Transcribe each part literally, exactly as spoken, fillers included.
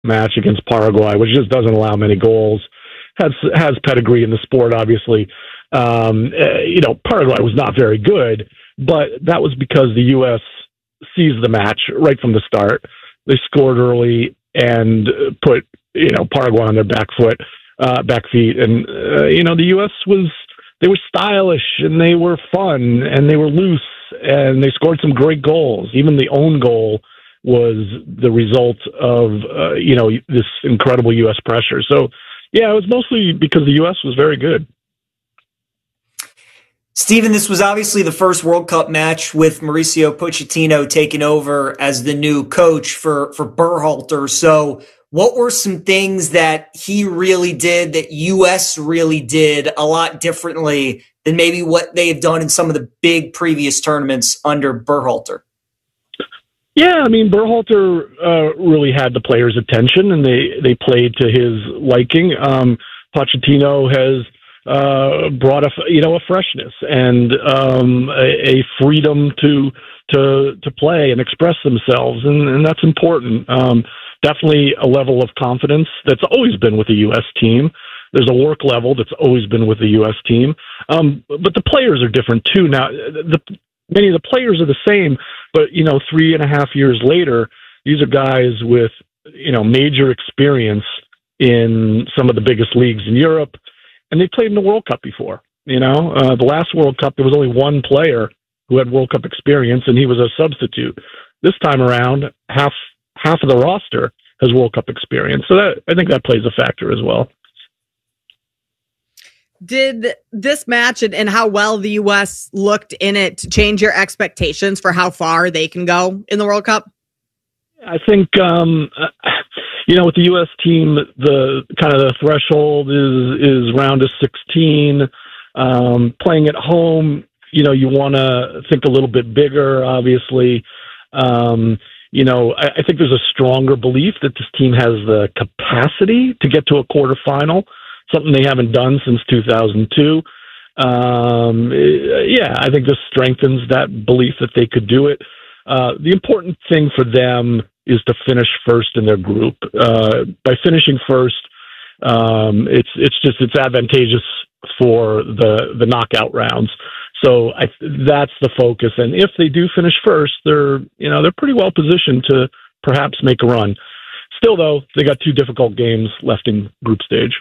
match against Paraguay, which just doesn't allow many goals. Has has pedigree in the sport, obviously. Um, uh, you know, Paraguay was not very good, but that was because the U S seized the match right from the start. They scored early and put, you know, Paraguay on their back foot, uh, back feet. And, uh, you know, the U S was, they were stylish and they were fun and they were loose and they scored some great goals. Even the own goal was the result of, uh, you know, this incredible U S pressure. So, yeah, it was mostly because the U S was very good. Steven, this was obviously the first World Cup match with Mauricio Pochettino taking over as the new coach for, for Berhalter. So what were some things that he really did, that U S really did a lot differently than maybe what they've done in some of the big previous tournaments under Berhalter? Yeah, I mean, Berhalter uh, really had the players' attention, and they, they played to his liking. Um, Pochettino has uh, brought a you know a freshness and um, a, a freedom to to to play and express themselves, and, and that's important. Um, definitely a level of confidence that's always been with the U S team. There's a work level that's always been with the U S team, um, but the players are different too. Now, the many of the players are the same, but, you know, three and a half years later, these are guys with, you know, major experience in some of the biggest leagues in Europe, and they played in the World Cup before. You know, uh, the last World Cup, there was only one player who had World Cup experience, and he was a substitute. This time around, half half of the roster has World Cup experience. So that, I think that plays a factor as well. Did this match and, and how well the U S looked in it to change your expectations for how far they can go in the World Cup? I think, um, you know, with the U S team, the kind of the threshold is, is round of sixteen. Um, playing at home, you know, you want to think a little bit bigger, obviously. Um, you know, I, I think there's a stronger belief that this team has the capacity to get to a quarterfinal, something they haven't done since two thousand two. Um, yeah, I think this strengthens that belief that they could do it. Uh, the important thing for them is to finish first in their group. Uh, by finishing first, um, it's it's just it's advantageous for the the knockout rounds. So I, that's the focus. And if they do finish first, they're you know they're pretty well positioned to perhaps make a run. Still, though, they got two difficult games left in group stage.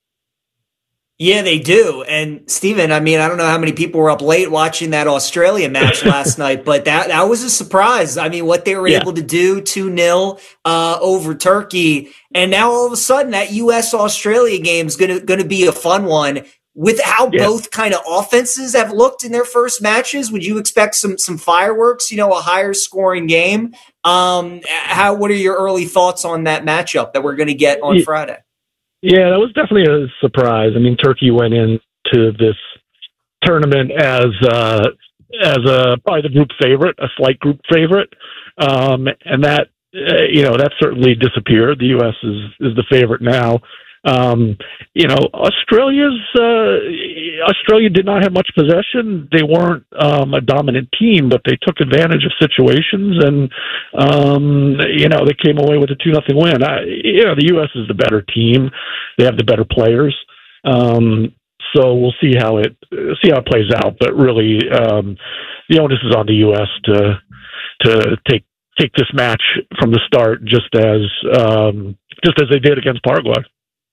Yeah, they do. And Steven, I mean, I don't know how many people were up late watching that Australia match last night, but that, that was a surprise. I mean, what they were yeah. able to do two nil uh, over Turkey. And now all of a sudden that U S Australia game is going to, going to be a fun one. With how yeah. both kind of offenses have looked in their first matches, would you expect some, some fireworks, you know, a higher scoring game? Um, how, what are your early thoughts on that matchup that we're going to get on yeah. Friday? Yeah, that was definitely a surprise. I mean, Turkey went into this tournament as uh, as a probably the group favorite, a slight group favorite, um, and that uh, you know that certainly disappeared. The U S is is the favorite now. Um, you know, Australia's uh, Australia did not have much possession. They weren't um, a dominant team, but they took advantage of situations, and um, you know they came away with a two nothing win. I, you know, the U S is the better team. They have the better players. Um, so we'll see how it see how it plays out. But really, um, the onus is on the U S to to take take this match from the start, just as um, just as they did against Paraguay.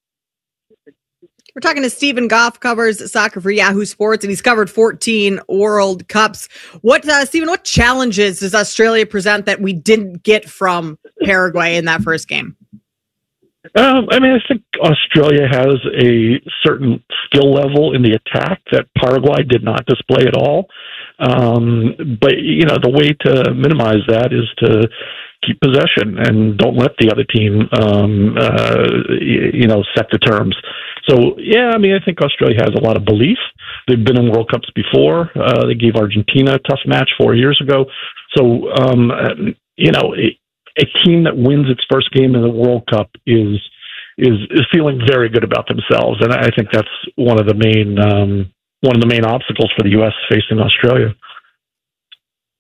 We're talking to Steven Goff, covers soccer for Yahoo Sports, and he's covered fourteen World Cups. What, uh, Steven, what challenges does Australia present that we didn't get from Paraguay in that first game? Um, I mean, I think Australia has a certain skill level in the attack that Paraguay did not display at all. Um, but, you know, the way to minimize that is to keep possession and don't let the other team, um, uh, you know, set the terms. So, yeah, I mean, I think Australia has a lot of belief. They've been in World Cups before. Uh, they gave Argentina a tough match four years ago. So, um, you know, a, a team that wins its first game in the World Cup is is is feeling very good about themselves, and I think that's one of the main um, one of the main obstacles for the U S facing Australia.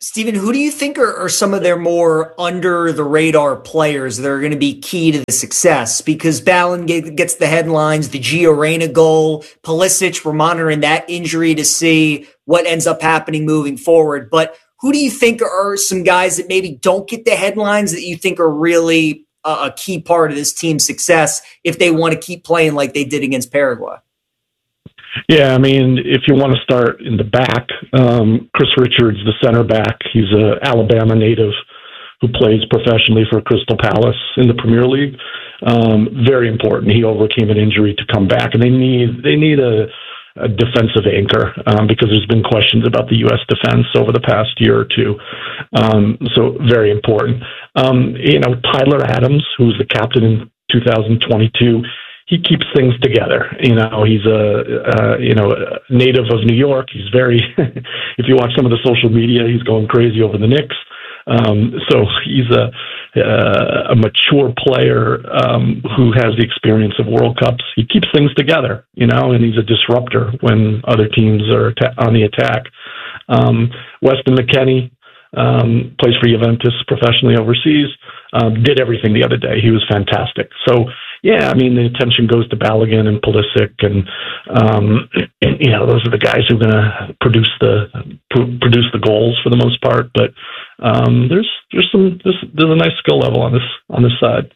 Stephen, who do you think are, are some of their more under the radar players that are going to be key to the success? Because Ballin gets the headlines, the Gio Reyna goal, Pulisic, we're monitoring that injury to see what ends up happening moving forward. But who do you think are some guys that maybe don't get the headlines that you think are really a, a key part of this team's success if they want to keep playing like they did against Paraguay? Yeah, I mean, if you want to start in the back, um, Chris Richards, the center back, he's an Alabama native who plays professionally for Crystal Palace in the Premier League. Um, very important. He overcame an injury to come back, and they need they need a, a defensive anchor um, because there's been questions about the U S defense over the past year or two. Um, so very important. Um, you know, Tyler Adams, who's the captain in two thousand twenty-two. He keeps things together. You know, he's a, uh, you know, a native of New York. He's very, if you watch some of the social media, he's going crazy over the Knicks. Um, so he's a, uh, a mature player um, who has the experience of World Cups. He keeps things together, you know, and he's a disruptor when other teams are ta- on the attack. Um, Weston McKennie um, plays for Juventus professionally overseas. Um, did everything the other day. He was fantastic. So, yeah, I mean, the attention goes to Balogun and Pulisic, and, um, and you know, those are the guys who are going to produce the pr- produce the goals for the most part. But um, there's there's some there's, there's a nice skill level on this on this side.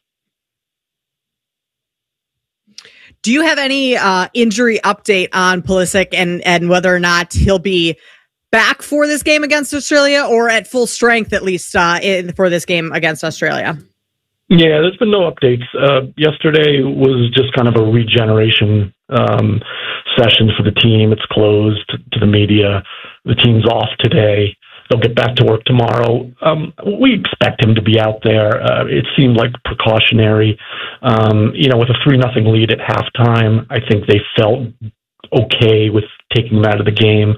Do you have any uh, injury update on Pulisic and and whether or not he'll be back for this game against Australia, or at full strength at least uh, in, for this game against Australia? Yeah, there's been no updates. Uh, yesterday was just kind of a regeneration um, session for the team. It's closed to the media. The team's off today. They'll get back to work tomorrow. Um, we expect him to be out there. Uh, it seemed like precautionary. Um, you know, with a three nothing lead at halftime, I think they felt okay with taking him out of the game.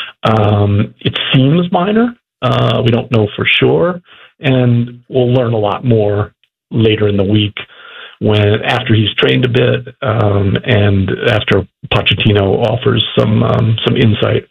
Um, it seems minor. Uh, we don't know for sure. And we'll learn a lot more later in the week when after he's trained a bit um, and after Pochettino offers some um, some insight.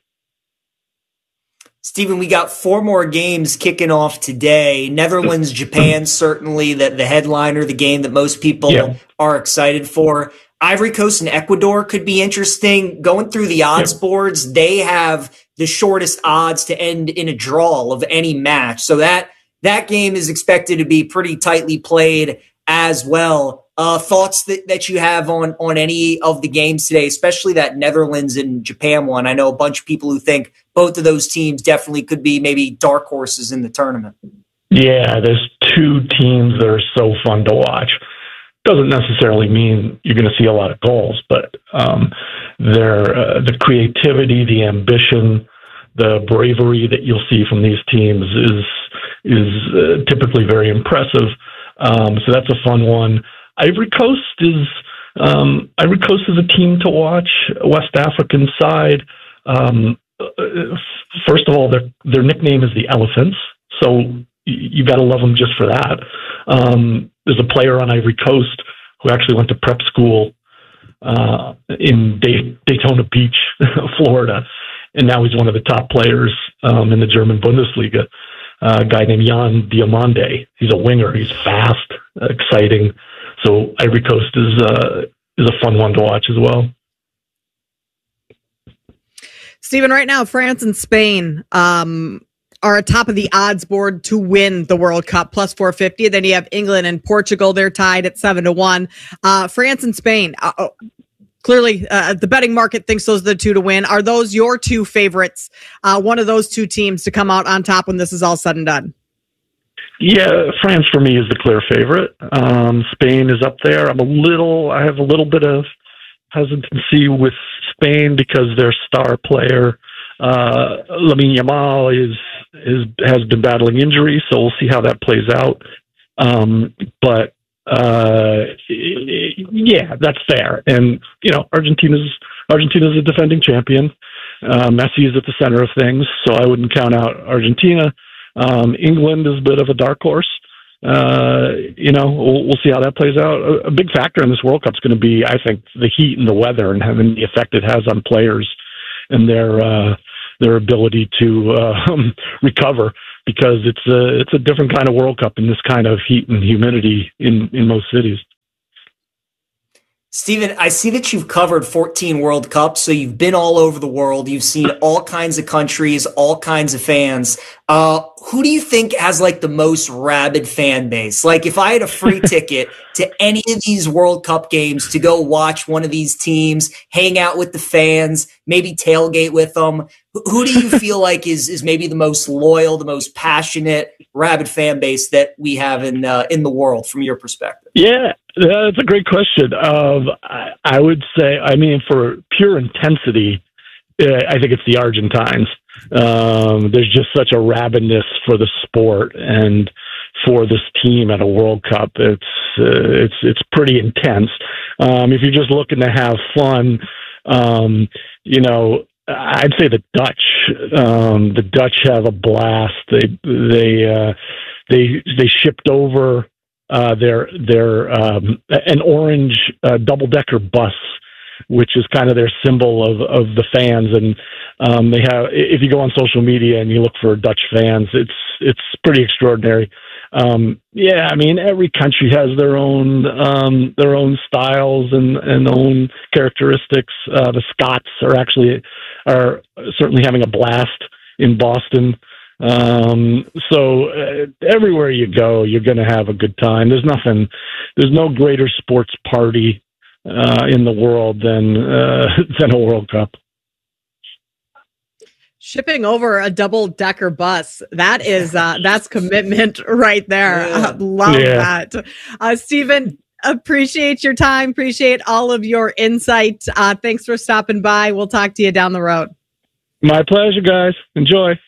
Stephen, we got four more games kicking off today. Netherlands, Japan, certainly the, the headliner, the game that most people yeah. are excited for. Ivory Coast and Ecuador could be interesting. Going through the odds yeah. boards, they have the shortest odds to end in a draw of any match. So that that game is expected to be pretty tightly played as well. Uh, thoughts that, that you have on, on any of the games today, especially that Netherlands and Japan one? I know a bunch of people who think both of those teams definitely could be maybe dark horses in the tournament. Yeah, there's two teams that are so fun to watch. Doesn't necessarily mean you're going to see a lot of goals, but um, their uh, the creativity, the ambition, the bravery that you'll see from these teams is is uh, typically very impressive. Um, so that's a fun one. Ivory Coast is um, Ivory Coast is a team to watch. West African side. Um, first of all, their their nickname is the Elephants, so you got to love them just for that. Um, there's a player on Ivory Coast who actually went to prep school uh, in Day- Daytona Beach, Florida, and now he's one of the top players um, in the German Bundesliga. Uh, a guy named Jan Diomande. He's a winger. He's fast, exciting. So Ivory Coast is uh, is a fun one to watch as well. Stephen, right now, France and Spain um, are atop of the odds board to win the World Cup, plus four fifty. Then you have England and Portugal. They're tied at seven to one. Uh, France and Spain. Uh, oh, clearly, uh, the betting market thinks those are the two to win. Are those your two favorites? Uh, one of those two teams to come out on top when this is all said and done? Yeah, France for me is the clear favorite. Um, Spain is up there. I'm a little, I have a little bit of hesitancy with Spain because their star player, uh, Lamine Yamal, is, is, has been battling injury. So we'll see how that plays out. Um, but, uh, yeah, that's fair. And, you know, Argentina's, Argentina's a defending champion. Uh, Messi is at the center of things. So I wouldn't count out Argentina. Um, England is a bit of a dark horse. Uh, you know, we'll, we'll see how that plays out. A, a big factor in this World Cup is going to be, I think, the heat and the weather and having the effect it has on players and their uh, their ability to uh, recover because it's a it's a different kind of World Cup in this kind of heat and humidity in, in most cities. Stephen, I see that you've covered fourteen World Cups, so you've been all over the world. You've seen all kinds of countries, all kinds of fans. Uh, who do you think has like the most rabid fan base? Like if I had a free ticket to any of these World Cup games to go watch one of these teams, hang out with the fans, maybe tailgate with them, who do you feel like is is maybe the most loyal, the most passionate, rabid fan base that we have in uh, in the world from your perspective? Yeah, that's a great question. Um, I, I would say, I mean, for pure intensity, uh, I think it's the Argentines. Um, there's just such a rabidness for the sport and for this team at a World Cup. It's uh, it's it's pretty intense. Um, if you're just looking to have fun, um, you know, I'd say the Dutch. Um, the Dutch have a blast. They they uh, they they shipped over uh, their their um, an orange uh, double decker bus, which is kind of their symbol of, of the fans. And um, they have, if you go on social media and you look for Dutch fans, it's it's pretty extraordinary. Um, yeah, I mean, every country has their own um, their own styles and, and own characteristics. Uh, the Scots are actually are certainly having a blast in Boston. Um, so uh, everywhere you go, you're going to have a good time. There's nothing, there's no greater sports party uh, in the world than uh, than a World Cup. Shipping over a double-decker bus, that is, uh, that's commitment right there. Yeah. I love Yeah. that. Uh, Stephen, appreciate your time. Appreciate all of your insight. Uh, thanks for stopping by. We'll talk to you down the road. My pleasure, guys. Enjoy.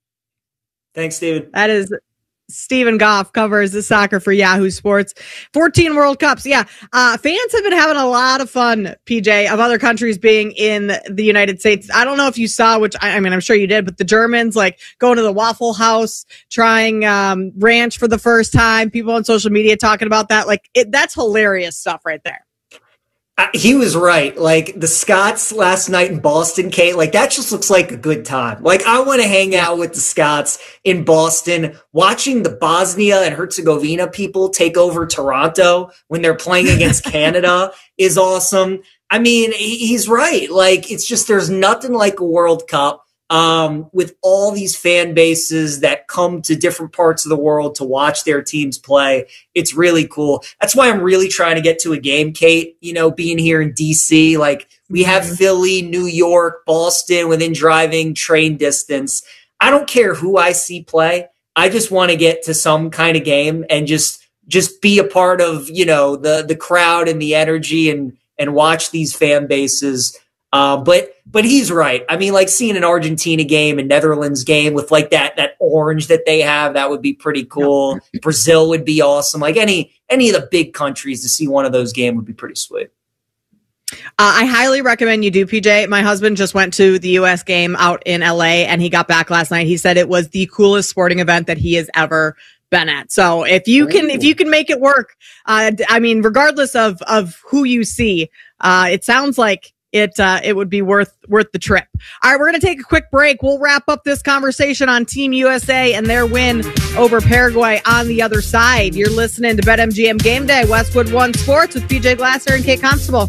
Thanks, Stephen. That is Stephen Goff, covers the soccer for Yahoo Sports. fourteen World Cups. Yeah. Uh, fans have been having a lot of fun, P J, of other countries being in the United States. I don't know if you saw, which I, I mean, I'm sure you did, but the Germans like going to the Waffle House, trying um, ranch for the first time. People on social media talking about that. Like it, that's hilarious stuff right there. Uh, he was right. Like the Scots last night in Boston, Kate, like that just looks like a good time. Like I want to hang out with the Scots in Boston, watching the Bosnia and Herzegovina people take over Toronto when they're playing against Canada is awesome. I mean, he, he's right. Like it's just, there's nothing like a World Cup. Um, with all these fan bases that come to different parts of the world to watch their teams play. It's really cool. That's why I'm really trying to get to a game, Kate, you know, being here in D C, like we have mm-hmm. Philly, New York, Boston within driving train distance. I don't care who I see play. I just want to get to some kind of game and just, just be a part of, you know, the, the crowd and the energy and, and watch these fan bases. Uh, but but he's right. I mean, like seeing an Argentina game, a Netherlands game with like that that orange that they have, that would be pretty cool. Yep. Brazil would be awesome. Like any any of the big countries to see one of those games would be pretty sweet. Uh, I highly recommend you do, P J. My husband just went to the U S game out in L A and he got back last night. He said it was the coolest sporting event that he has ever been at. So if you can, if you can make it work, uh, I mean, regardless of of who you see, uh, it sounds like It uh, it would be worth worth the trip. All right, we're going to take a quick break. We'll wrap up this conversation on Team U S A and their win over Paraguay on the other side. You're listening to BetMGM Game Day, Westwood One Sports with P J Glasser and Kate Constable.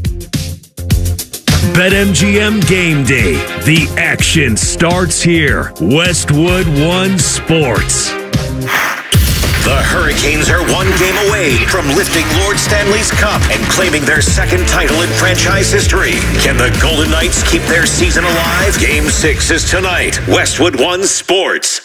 BetMGM Game Day. The action starts here. Westwood One Sports. The Hurricanes are one game away from lifting Lord Stanley's Cup and claiming their second title in franchise history. Can the Golden Knights keep their season alive? Game six is tonight. Westwood One Sports.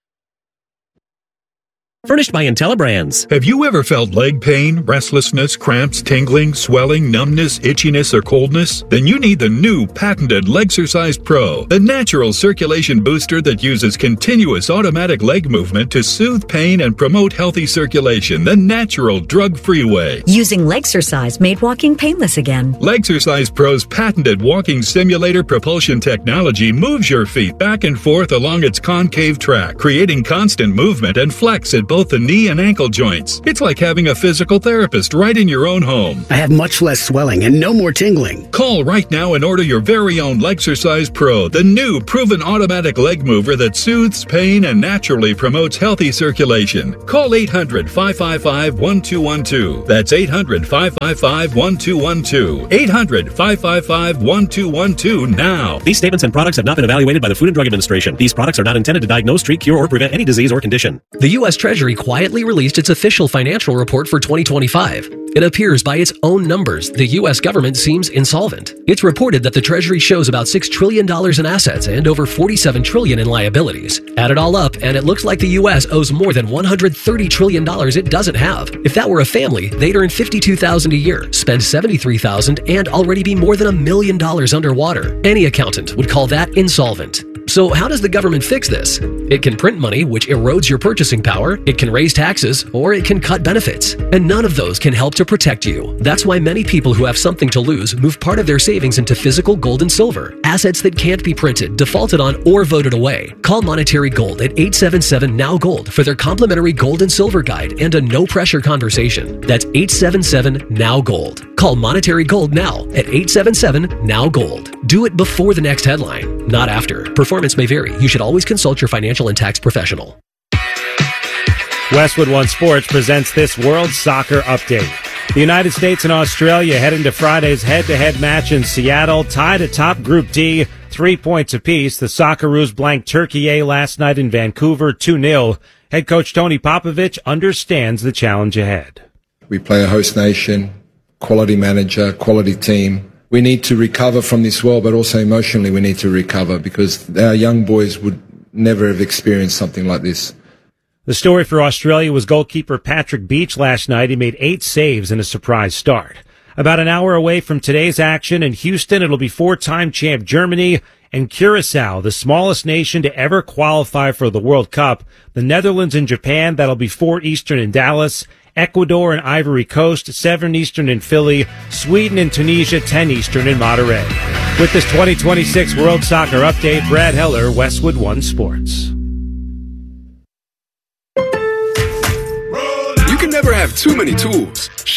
Furnished by IntelliBrands. Have you ever felt leg pain, restlessness, cramps, tingling, swelling, numbness, itchiness, or coldness? Then you need the new patented Legsercise Pro, the natural circulation booster that uses continuous automatic leg movement to soothe pain and promote healthy circulation the natural, drug-free way. Using Legsercise made walking painless again. Legsercise Pro's patented walking simulator propulsion technology moves your feet back and forth along its concave track, creating constant movement and flex at both the knee and ankle joints. It's like having a physical therapist right in your own home. I have much less swelling and no more tingling. Call right now and order your very own Lexercise Pro, the new proven automatic leg mover that soothes pain and naturally promotes healthy circulation. Call eight hundred, five five five, one two one two. That's eight hundred, five five five, one two one two. eight hundred, five five five, one two one two now. These statements and products have not been evaluated by the Food and Drug Administration. These products are not intended to diagnose, treat, cure, or prevent any disease or condition. The U S Treasury quietly released its official financial report for twenty twenty-five. It appears by its own numbers, the U S government seems insolvent. It's reported that the Treasury shows about six trillion dollars in assets and over forty-seven trillion dollars in liabilities. Add it all up, and it looks like the U S owes more than one hundred thirty trillion dollars it doesn't have. If that were a family, they'd earn fifty-two thousand dollars a year, spend seventy-three thousand dollars, and already be more than a million dollars underwater. Any accountant would call that insolvent. So how does the government fix this? It can print money, which erodes your purchasing power, it can raise taxes, or it can cut benefits. And none of those can help to protect you. That's why many people who have something to lose move part of their savings into physical gold and silver, assets that can't be printed, defaulted on, or voted away. Call Monetary Gold at eight seven seven, N O W Gold for their complimentary gold and silver guide and a no-pressure conversation. That's eight seven seven, N O W Gold. Call Monetary Gold now at eight seven seven, N O W Gold. Do it before the next headline, not after. Performance may vary. You should always consult your financial and tax professional. Westwood One Sports presents this World Soccer Update. The United States and Australia head into Friday's head-to-head match in Seattle, tied atop Group D, three points apiece. The Socceroos blanked Turkey A last night in Vancouver, two nil. Head coach Tony Popovich understands the challenge ahead. We play a host nation, quality manager, quality team. We need to recover from this well, but also emotionally we need to recover because our young boys would never have experienced something like this. The story for Australia was goalkeeper Patrick Beach last night. He made eight saves in a surprise start. About an hour away from today's action in Houston, it'll be four-time champ Germany and Curacao, the smallest nation to ever qualify for the World Cup. The Netherlands and Japan, that'll be four Eastern in Dallas. Ecuador and Ivory Coast, seven Eastern in Philly. Sweden and Tunisia, ten Eastern in Monterrey. With this twenty twenty-six World Soccer Update, Brad Heller, Westwood One Sports. You can never have too many tools.